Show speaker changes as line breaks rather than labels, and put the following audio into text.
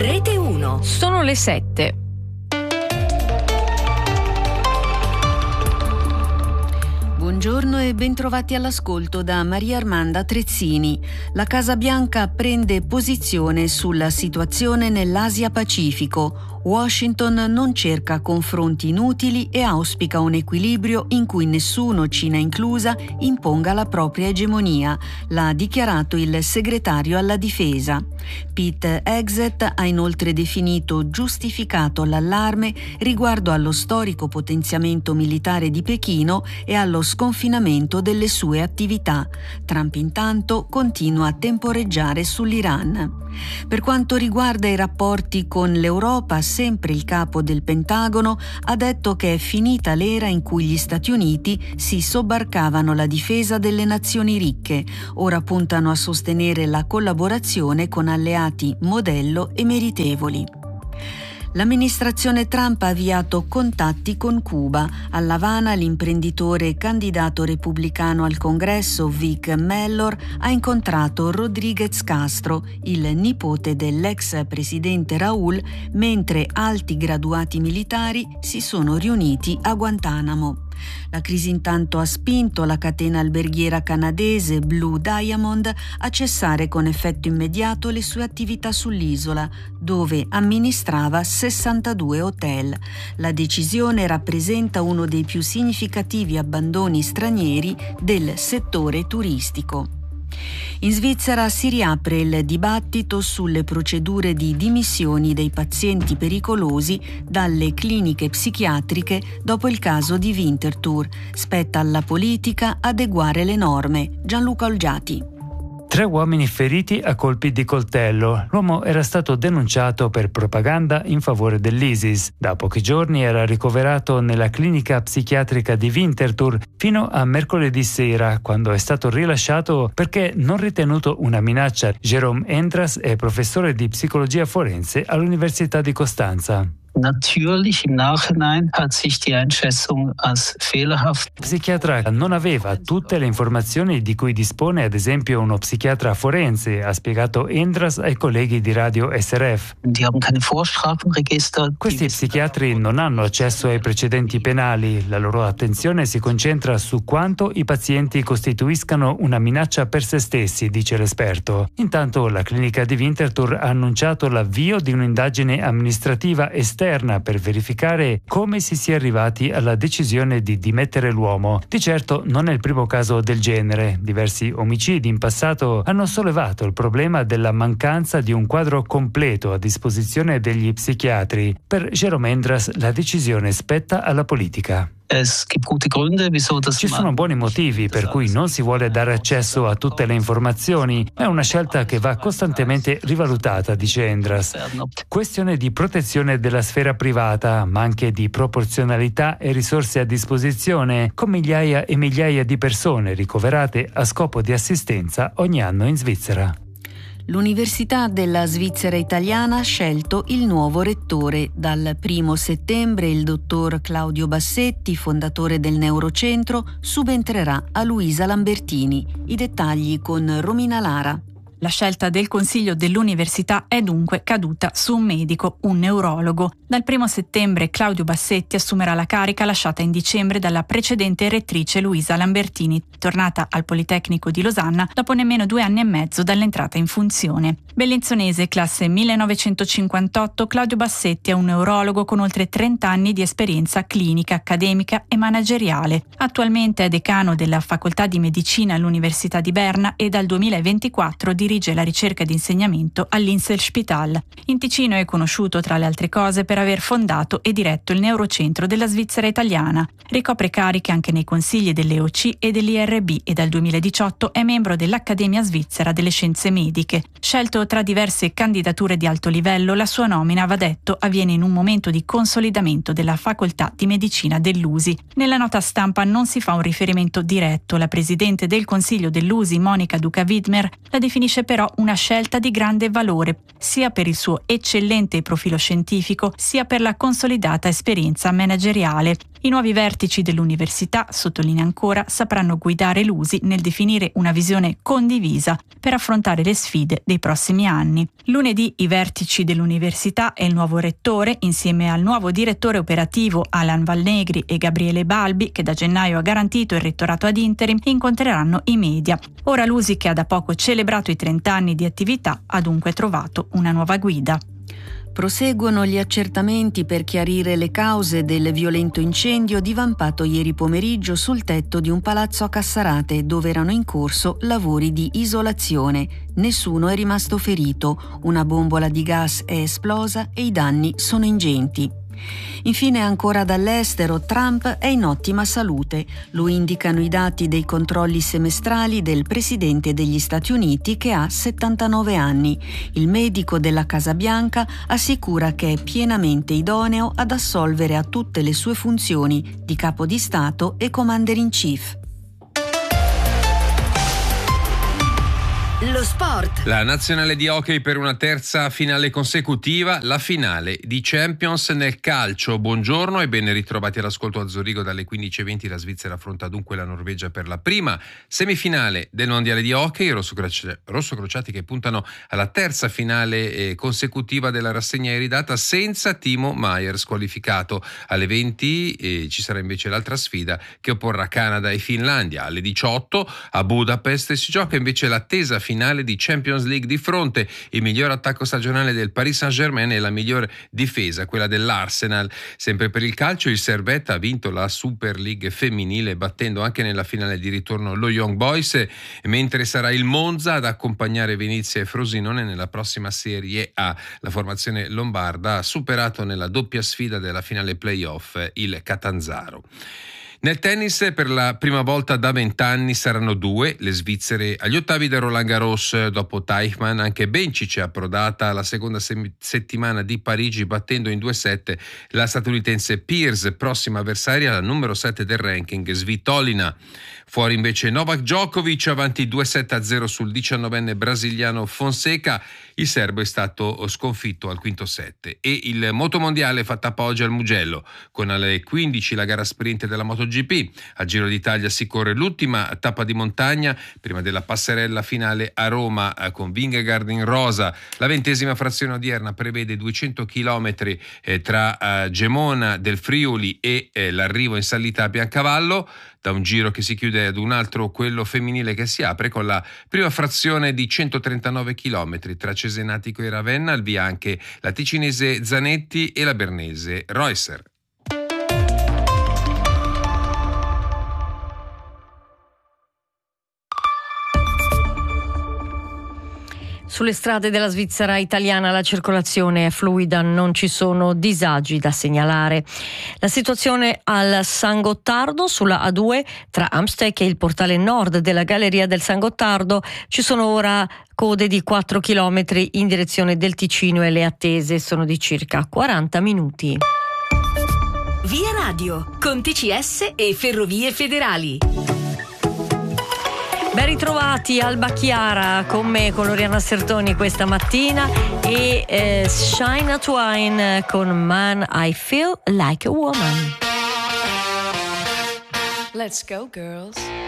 Rete 1.
Sono le 7.
Buongiorno e bentrovati all'ascolto da Maria Armanda Trezzini. La Casa Bianca prende posizione sulla situazione nell'Asia Pacifico. Washington non cerca confronti inutili e auspica un equilibrio in cui nessuno, Cina inclusa, imponga la propria egemonia, l'ha dichiarato il segretario alla difesa. Pete Hegseth ha inoltre definito giustificato l'allarme riguardo allo storico potenziamento militare di Pechino e allo sconfinamento delle sue attività. Trump intanto continua a temporeggiare sull'Iran. Per quanto riguarda i rapporti con l'Europa, sempre il capo del Pentagono ha detto che è finita l'era in cui gli Stati Uniti si sobbarcavano la difesa delle nazioni ricche. Ora puntano a sostenere la collaborazione con alleati modello e meritevoli. L'amministrazione Trump ha avviato contatti con Cuba. A La Habana l'imprenditore e candidato repubblicano al Congresso Vic Mellor ha incontrato Rodríguez Castro, il nipote dell'ex presidente Raúl, mentre alti graduati militari si sono riuniti a Guantanamo. La crisi intanto ha spinto la catena alberghiera canadese Blue Diamond a cessare con effetto immediato le sue attività sull'isola, dove amministrava 62 hotel. La decisione rappresenta uno dei più significativi abbandoni stranieri del settore turistico. In Svizzera si riapre il dibattito sulle procedure di dimissioni dei pazienti pericolosi dalle cliniche psichiatriche dopo il caso di Winterthur. Spetta alla politica adeguare le norme. Gianluca Olgiati.
3 uomini feriti a colpi di coltello. L'uomo era stato denunciato per propaganda in favore dell'ISIS. Da pochi giorni era ricoverato nella clinica psichiatrica di Winterthur fino a mercoledì sera, quando è stato rilasciato perché non ritenuto una minaccia. Jérôme Endras è professore di psicologia forense all'Università di Costanza.
Natürlich, im Nachhinein hat sich die Einschätzung als fehlerhaft.
Il psichiatra non aveva tutte le informazioni di cui dispone ad esempio uno psichiatra forense, ha spiegato Endras ai colleghi di Radio SRF.
Die haben keine Vorstrafenregister.
Questi psichiatri non hanno accesso ai precedenti penali, la loro attenzione si concentra su quanto i pazienti costituiscano una minaccia per se stessi, dice l'esperto. Intanto la clinica di Winterthur ha annunciato l'avvio di un'indagine amministrativa esterna per verificare come si sia arrivati alla decisione di dimettere l'uomo. Di certo non è il primo caso del genere. Diversi omicidi in passato hanno sollevato il problema della mancanza di un quadro completo a disposizione degli psichiatri. Per Jérôme Endras la decisione spetta alla politica. Ci sono buoni motivi per cui non si vuole dare accesso a tutte le informazioni. È una scelta che va costantemente rivalutata, dice Endras. Questione di protezione della sfera privata, ma anche di proporzionalità e risorse a disposizione, con migliaia e migliaia di persone ricoverate a scopo di assistenza ogni anno in Svizzera.
L'Università della Svizzera Italiana ha scelto il nuovo rettore. Dal 1 settembre il dottor Claudio Bassetti, fondatore del Neurocentro, subentrerà a Luisa Lambertini. I dettagli con Romina Lara.
La scelta del Consiglio dell'Università è dunque caduta su un medico, un neurologo. Dal 1 settembre Claudio Bassetti assumerà la carica lasciata in dicembre dalla precedente rettrice Luisa Lambertini, tornata al Politecnico di Losanna dopo nemmeno 2 anni e mezzo dall'entrata in funzione. Bellinzonese, classe 1958, Claudio Bassetti è un neurologo con oltre 30 anni di esperienza clinica, accademica e manageriale. Attualmente è decano della Facoltà di Medicina all'Università di Berna e dal 2024 dirige la ricerca ed insegnamento all'Inselspital. In Ticino è conosciuto, tra le altre cose, per aver fondato e diretto il Neurocentro della Svizzera Italiana. Ricopre cariche anche nei consigli dell'EOC e dell'IRB e dal 2018 è membro dell'Accademia Svizzera delle Scienze Mediche. Scelto tra diverse candidature di alto livello, la sua nomina, va detto, avviene in un momento di consolidamento della Facoltà di Medicina dell'USI. Nella nota stampa non si fa un riferimento diretto. La presidente del Consiglio dell'USI, Monica Duca-Widmer, la definisce costituisce però una scelta di grande valore, sia per il suo eccellente profilo scientifico, sia per la consolidata esperienza manageriale. I nuovi vertici dell'università, sottolinea ancora, sapranno guidare l'USI nel definire una visione condivisa per affrontare le sfide dei prossimi anni. Lunedì i vertici dell'università e il nuovo rettore, insieme al nuovo direttore operativo Alan Valnegri e Gabriele Balbi, che da gennaio ha garantito il rettorato ad interim, incontreranno i media. Ora l'USI, che ha da poco celebrato i 30 anni di attività, ha dunque trovato una nuova guida.
Proseguono gli accertamenti per chiarire le cause del violento incendio divampato ieri pomeriggio sul tetto di un palazzo a Cassarate, dove erano in corso lavori di isolazione. Nessuno è rimasto ferito, una bombola di gas è esplosa e i danni sono ingenti. Infine, ancora dall'estero, Trump è in ottima salute. Lo indicano i dati dei controlli semestrali del presidente degli Stati Uniti, che ha 79 anni. Il medico della Casa Bianca assicura che è pienamente idoneo ad assolvere a tutte le sue funzioni di capo di Stato e commander in chief.
Lo sport.
La nazionale di hockey per una terza finale consecutiva, la finale di Champions nel calcio. Buongiorno e ben ritrovati all'ascolto a Zurigo dalle 15:20. La Svizzera affronta dunque la Norvegia per la prima semifinale del mondiale di hockey. Rossocrociati che puntano alla terza finale consecutiva della rassegna iridata senza Timo Maier squalificato. Alle 20 ci sarà invece l'altra sfida che opporrà Canada e Finlandia. Alle 18 a Budapest si gioca invece l'attesa finale di Champions League. Di fronte il miglior attacco stagionale del Paris Saint-Germain e la miglior difesa, quella dell'Arsenal. Sempre per il calcio, il Servette ha vinto la Super League femminile battendo anche nella finale di ritorno lo Young Boys, mentre sarà il Monza ad accompagnare Venezia e Frosinone nella prossima Serie A. La formazione lombarda ha superato nella doppia sfida della finale playoff il Catanzaro. Nel tennis per la prima volta da 20 anni saranno due le svizzere agli ottavi del Roland Garros. Dopo Teichmann anche Bencic è approdata alla seconda settimana di Parigi battendo in 2-7 la statunitense Peers, prossima avversaria la numero 7 del ranking Svitolina. Fuori invece Novak Djokovic avanti 2-7-0 sul 19enne brasiliano Fonseca. Il serbo è stato sconfitto al quinto set. E il motomondiale fa tappa oggi al Mugello con alle 15 la gara sprint della MotoGP. Al Giro d'Italia si corre l'ultima tappa di montagna prima della passerella finale a Roma con Vingegaard in rosa. La 20ª frazione odierna prevede 200 km tra Gemona del Friuli e l'arrivo in salita a Biancavallo. Da un giro che si chiude ad un altro, quello femminile, che si apre con la prima frazione di 139 km tra Cesenatico e Ravenna, al via anche la ticinese Zanetti e la bernese Reusser.
Sulle strade della Svizzera italiana la circolazione è fluida, non ci sono disagi da segnalare. La situazione al San Gottardo sulla A2 tra Amsteg e il portale nord della Galleria del San Gottardo ci sono ora code di 4 km in direzione del Ticino e le attese sono di circa 40 minuti.
Via Radio con TCS e Ferrovie Federali.
Ben ritrovati Alba Chiara con me, con Oriana Sertoni questa mattina e Shania Twain con Man I Feel Like a Woman.
Let's go, girls.